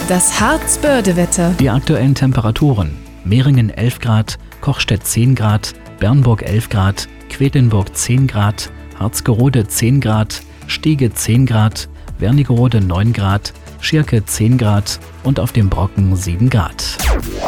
Das Harzbörde-Wetter. Die aktuellen Temperaturen: Mehringen 11 Grad, Kochstedt 10 Grad, Bernburg 11 Grad, Quedlinburg 10 Grad, Harzgerode 10 Grad, Stiege 10 Grad, Wernigerode 9 Grad, Schirke 10 Grad und auf dem Brocken 7 Grad.